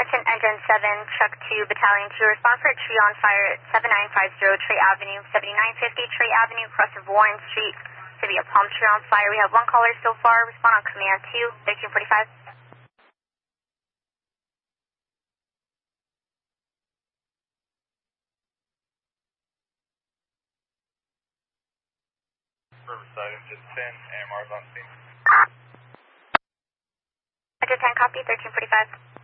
Hamilton Engine 7, Truck 2, Battalion 2, respond for a tree on fire at 7950 Trey Avenue, 7950 Trey Avenue, across of Warren Street. To be a palm tree on fire. We have one caller so far. Respond on command 2, 1345. Riverside, Engine 10, AMR's on scene. Engine 10, copy, 1345.